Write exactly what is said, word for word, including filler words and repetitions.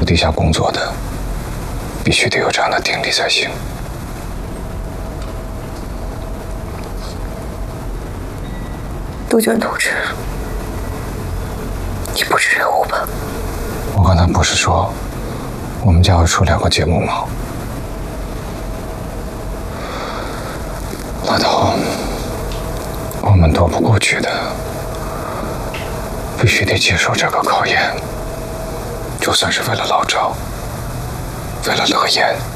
土地下工作的，必须得有这样的定力才行。 杜鹃同志，你不是人物吧？ 我刚才不是说我们家要出两个节目吗？老头，我们躲不过去的，必须得接受这个考验。就算是为了老赵，为了乐言。